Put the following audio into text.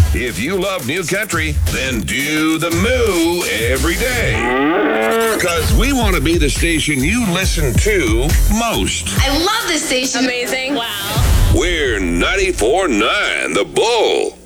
If you love New Country, then do the moo every day. Because we want to be the station you listen to most. I love this station. Amazing. Wow. We're 94.9 The Bull.